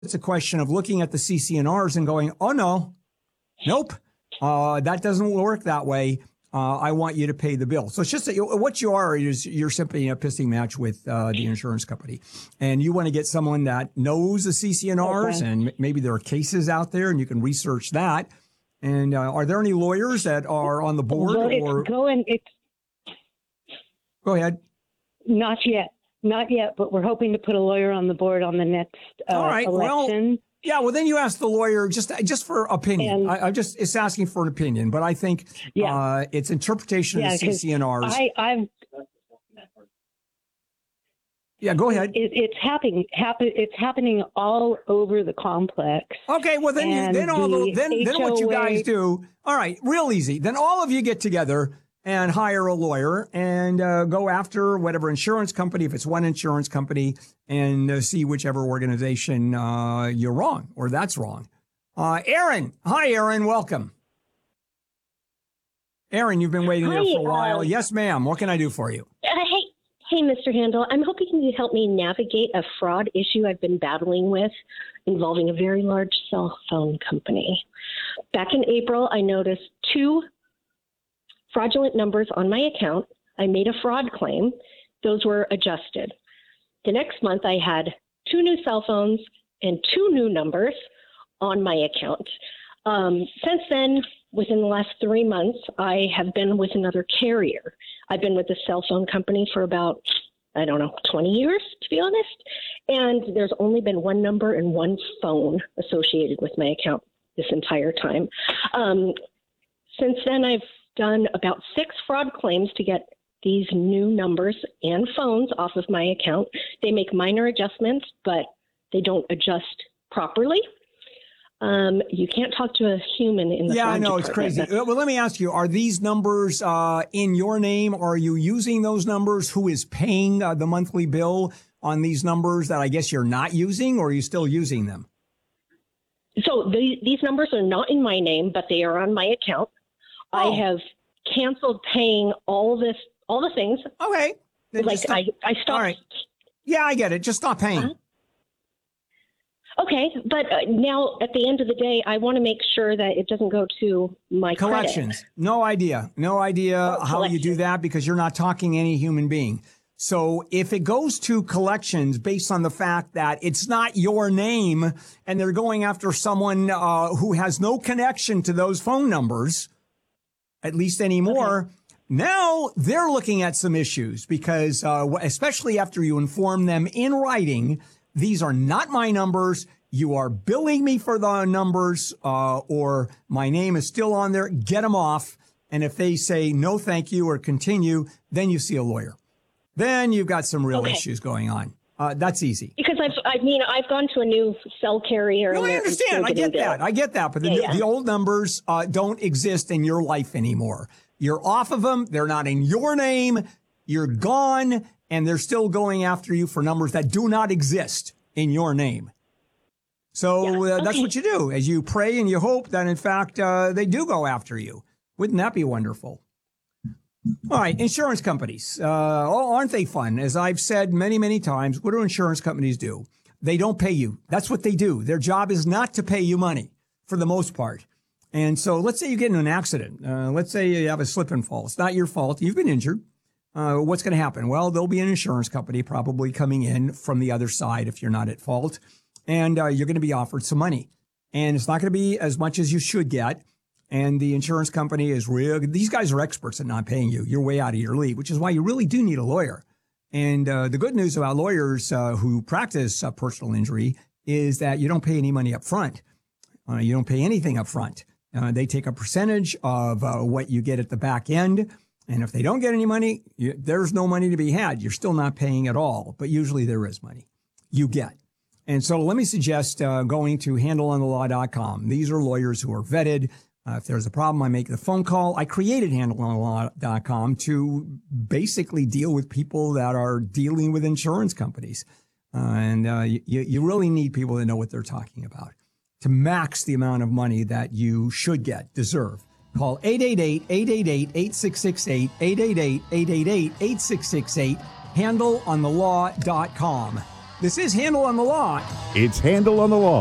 It's a question of looking at the CC&Rs and going, oh, no, nope, that doesn't work that way. I want you to pay the bill. So it's just that what you are is you're simply in a pissing match with the insurance company. And you want to get someone that knows the CC&Rs, and maybe there are cases out there and you can research that. And are there any lawyers that are on the board? Go ahead. Not yet, but we're hoping to put a lawyer on the board on the next election. Well, then you ask the lawyer just for opinion. I'm just asking for an opinion, but I think it's interpretation of the CC&Rs. Go ahead. It's happening all over the complex. Okay, well then what you guys do? All right, real easy. Then all of you get together and hire a lawyer and go after whatever insurance company, if it's one insurance company, and see whichever organization you're wrong or that's wrong. Aaron. Hi, Aaron. Welcome. Aaron, you've been waiting there for a while. Yes, ma'am. What can I do for you? Hey, Mr. Handel. I'm hoping you help me navigate a fraud issue I've been battling with involving a very large cell phone company. Back in April, I noticed 2 fraudulent numbers on my account. I made a fraud claim. Those were adjusted. The next month, I had 2 new cell phones and 2 new numbers on my account. Since then, within the last 3 months, I have been with another carrier. I've been with the cell phone company for about, 20 years, to be honest. And there's only been 1 number and 1 phone associated with my account this entire time. Since then, I've done about 6 fraud claims to get these new numbers and phones off of my account. They make minor adjustments, but they don't adjust properly. You can't talk to a human in the I know, it's crazy. Well, let me ask you, are these numbers in your name? Or are you using those numbers? Who is paying the monthly bill on these numbers that I guess you're not using, or are you still using them? So these numbers are not in my name, but they are on my account. I have canceled paying all the things. Okay. I stopped. All right. Yeah, I get it. Just stop paying. Okay, but now at the end of the day, I want to make sure that it doesn't go to my collections. Credit. No idea how you do that, because you're not talking any human being. So if it goes to collections based on the fact that it's not your name and they're going after someone who has no connection to those phone numbers, at least anymore, now they're looking at some issues, because especially after you inform them in writing, these are not my numbers. You are billing me for the numbers, or my name is still on there. Get them off. And if they say no, thank you, or continue, then you see a lawyer. Then you've got some real issues going on. That's easy. Because I've gone to a new cell carrier. No, I understand. I get that. But the old numbers don't exist in your life anymore. You're off of them. They're not in your name. You're gone. And they're still going after you for numbers that do not exist in your name. So that's what you do, as you pray and you hope that, in fact, they do go after you. Wouldn't that be wonderful? All right, insurance companies. Aren't they fun? As I've said many, many times, what do insurance companies do? They don't pay you. That's what they do. Their job is not to pay you money, for the most part. And so let's say you get in an accident. Let's say you have a slip and fall. It's not your fault. You've been injured. What's going to happen? Well, there'll be an insurance company probably coming in from the other side if you're not at fault, and you're going to be offered some money. And it's not going to be as much as you should get. And the insurance company is real. These guys are experts at not paying you. You're way out of your league, which is why you really do need a lawyer. And the good news about lawyers who practice personal injury is that you don't pay any money up front. You don't pay anything up front. They take a percentage of what you get at the back end. And if they don't get any money, there's no money to be had. You're still not paying at all. But usually there is money you get. And so let me suggest going to handleonthelaw.com. These are lawyers who are vetted. If there's a problem, I make the phone call. I created handleonthelaw.com to basically deal with people that are dealing with insurance companies. You really need people that know what they're talking about to max the amount of money that you should deserve. Call 888-888-8668, 888-888-8668, handleonthelaw.com. This is Handel on the Law. It's Handel on the Law.